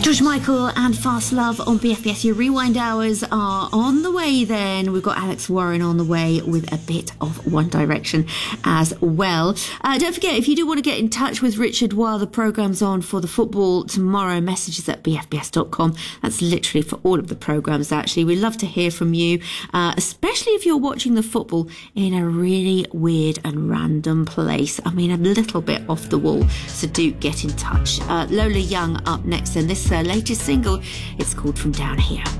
George Michael and Fast Love on BFBS. Your rewind hours are on the way then. We've got Alex Warren on the way with a bit of One Direction as well. Don't forget, if you do want to get in touch with Richard while the programme's on for the football tomorrow, messages at bfbs.com. That's literally for all of the programmes, actually. We'd love to hear from you, especially if you're watching the football in a really weird and random place. I mean, a little bit off the wall. So do get in touch. Lola Young up next, and this latest single, it's called From Down Here.